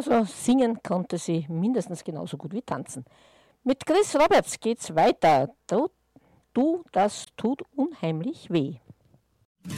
Also singen konnte sie mindestens genauso gut wie tanzen. Mit Chris Roberts geht's weiter. Das tut unheimlich weh.